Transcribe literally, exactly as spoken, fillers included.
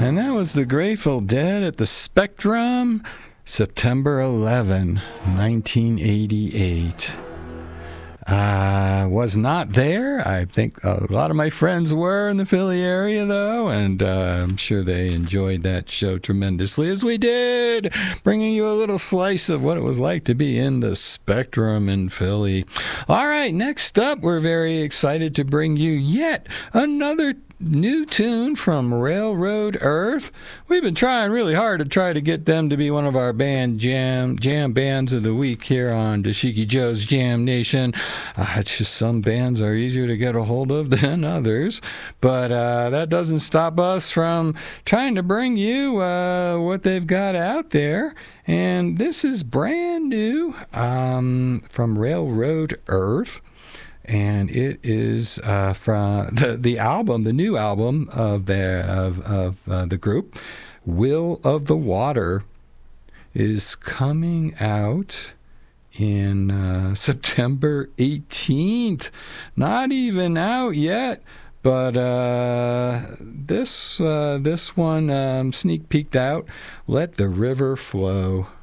And that was the Grateful Dead at the Spectrum, September eleventh, nineteen eighty-eight. I was not there. I think a lot of my friends were in the Philly area, though, and uh, I'm sure they enjoyed that show tremendously, as we did, bringing you a little slice of what it was like to be in the Spectrum in Philly. All right, next up, we're very excited to bring you yet another new tune from Railroad Earth. We've been trying really hard to try to get them to be one of our band jam jam bands of the week here on Dashiki Joe's Jam Nation. Uh, it's just some bands are easier to get a hold of than others, but uh, that doesn't stop us from trying to bring you uh, what they've got out there. And this is brand new um, from Railroad Earth. And it is uh, from the, the album, the new album of their of of uh, the group, Will of the Water, is coming out in uh, September eighteenth. Not even out yet, but uh, this uh, this one um, sneak peeked out. Let the River Flow.